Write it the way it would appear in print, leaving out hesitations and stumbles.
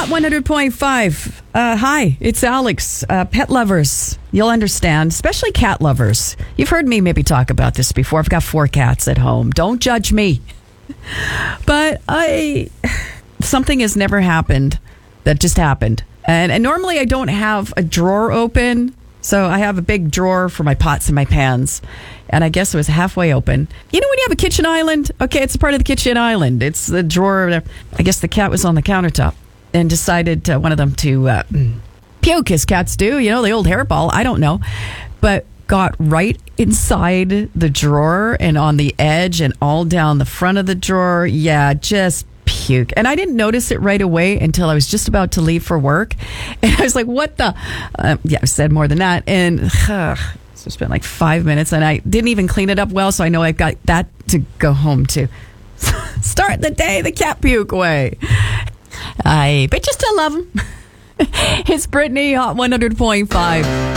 Hot 100.5. Hi, it's Alex. Pet lovers, you'll understand, especially cat lovers. You've heard me maybe talk about this before. I've got 4 cats at home. Don't judge me. But something has never happened that just happened. And normally I don't have a drawer open. So I have a big drawer for my pots and my pans. And I guess it was halfway open. You know when you have a kitchen island? Okay, it's a part of the kitchen island. It's the drawer. I guess the cat was on the countertop and decided, one of them, to puke, as cats do. You know, the old hairball. I don't know. But got right inside the drawer and on the edge and all down the front of the drawer. Yeah, just puke. And I didn't notice it right away until I was just about to leave for work. And I was like, what the? Yeah, I said more than that. And so I spent like 5 minutes and I didn't even clean it up well. So I know I've got that to go home to. Start the day the cat puke way. But you still love him. It's Brittany, Hot 100.5.